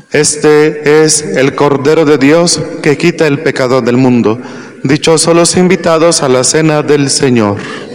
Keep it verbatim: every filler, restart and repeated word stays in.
Este es el Cordero de Dios que quita el pecado del mundo. Dichosos los invitados a la cena del Señor.